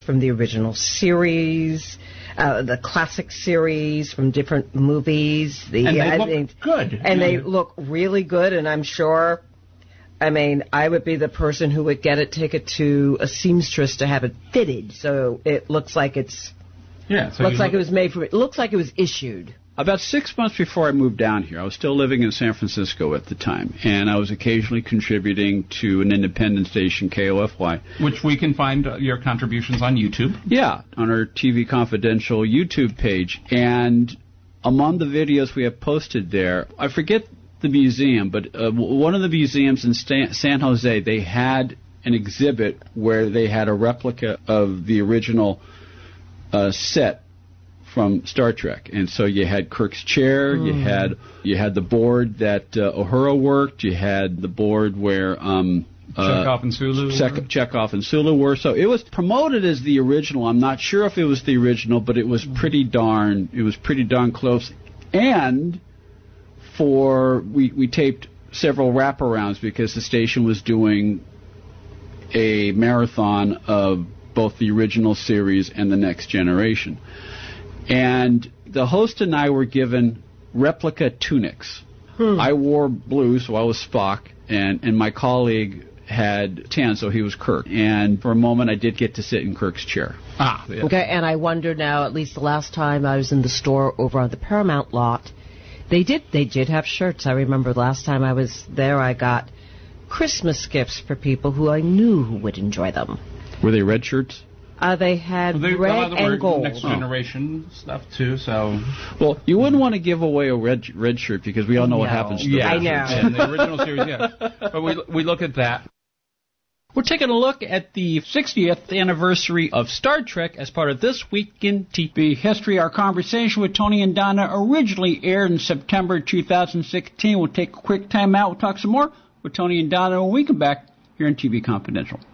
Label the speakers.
Speaker 1: from the original series, the classic series from different movies.
Speaker 2: And they look good.
Speaker 1: And they look really good, and I'm sure, I would be the person who would take it to a seamstress to have it fitted, so it looks like it's...
Speaker 3: Yeah. So
Speaker 1: looks like it was made for... It looks like it was issued.
Speaker 4: About 6 months before I moved down here, I was still living in San Francisco at the time, and I was occasionally contributing to an independent station, KOFY.
Speaker 3: Which we can find your contributions on YouTube.
Speaker 4: Yeah, on our TV Confidential YouTube page. And among the videos we have posted there, I forget the museum, but one of the museums in San Jose, they had an exhibit where they had a replica of the original set from Star Trek, and so you had Kirk's chair, you had the board that Uhura worked, you had the board where
Speaker 3: Chekhov and
Speaker 4: Sulu were. So it was promoted as the original. I'm not sure if it was the original, but it was pretty darn close. And we taped several wraparounds because the station was doing a marathon of both the original series and the Next Generation. And the host and I were given replica tunics. I wore blue, so I was Spock, and my colleague had tan, so he was Kirk. And for a moment, I did get to sit in Kirk's chair.
Speaker 1: Yeah. Okay, and I wonder now, at least the last time I was in the store over on the Paramount lot, they did have shirts. I remember the last time I was there, I got Christmas gifts for people who I knew who would enjoy them.
Speaker 4: Were they red shirts?
Speaker 1: They had red and gold.
Speaker 3: Next Generation stuff, too, so...
Speaker 4: Well, you wouldn't want to give away a red shirt because we all know what happens to
Speaker 3: I
Speaker 4: red
Speaker 3: know.
Speaker 4: shirts.
Speaker 3: And the original series, yeah. But we look at that.
Speaker 2: We're taking a look at the 60th anniversary of Star Trek as part of This Week in TV History. Our conversation with Tony and Donna originally aired in September 2016. We'll take a quick time out. We'll talk some more with Tony and Donna when we come back here on TV Confidential.